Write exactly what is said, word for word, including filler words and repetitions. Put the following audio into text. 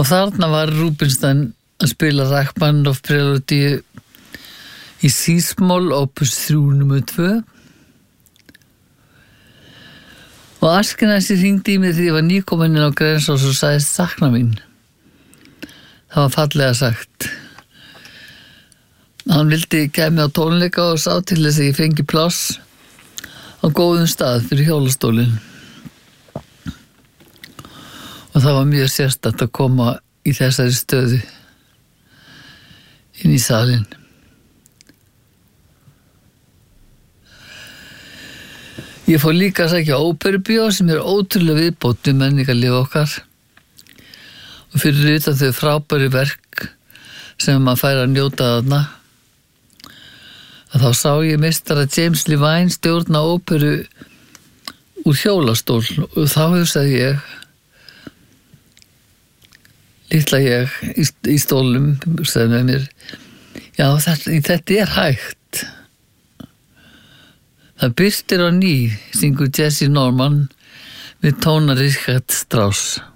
Og þarna var Rubinstein að spila Rachmaninoff prelúdíu í C-smól opus þrjú númer tvö. Og Askenæsi hringdi í mig því ég var nýkomin inn á Grensás og sagðist sakna mín. Það var fallega sagt. Hann vildi kæmi á tónleika og sá til þess að ég fengi pláss á góðum stað fyrir hjólastólinn. Og það var mjög sérstakt að koma í þessari stöðu inn í salinn. Ég fór líka að sækja óperubíó sem er ótrúlega viðbót við menningarlíf okkar. Og fyrir utan þau frábæru verk sem maður fær að njóta þarna, að þá sá ég meistara James Levine stjórna óperu úr hjólastól og þá hugsaði ég, litla ég í, í stólum, hugsaði með mér, já þetta, þetta er hægt. Það birtir á ný, syngur Jesse Norman við tóna Richard Strauss.